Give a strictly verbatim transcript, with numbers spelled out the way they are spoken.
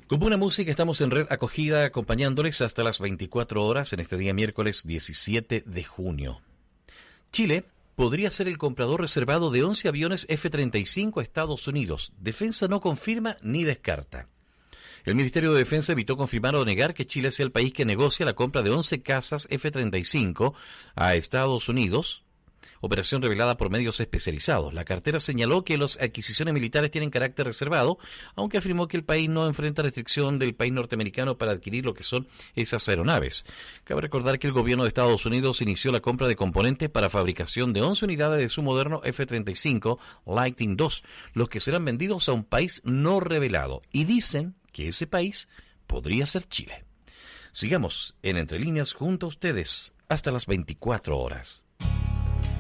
Con buena música estamos en Red Acogida acompañándoles hasta las veinticuatro horas en este día miércoles diecisiete de junio. Chile podría ser el comprador reservado de once aviones F treinta y cinco a Estados Unidos. Defensa no confirma ni descarta. El Ministerio de Defensa evitó confirmar o negar que Chile sea el país que negocia la compra de once cazas F treinta y cinco a Estados Unidos, operación revelada por medios especializados. La cartera señaló que las adquisiciones militares tienen carácter reservado, aunque afirmó que el país no enfrenta restricción del país norteamericano para adquirir lo que son esas aeronaves. Cabe recordar que el gobierno de Estados Unidos inició la compra de componentes para fabricación de once unidades de su moderno F treinta y cinco Lightning dos, los que serán vendidos a un país no revelado, y dicen que ese país podría ser Chile. Sigamos en Entre Líneas junto a ustedes hasta las veinticuatro horas.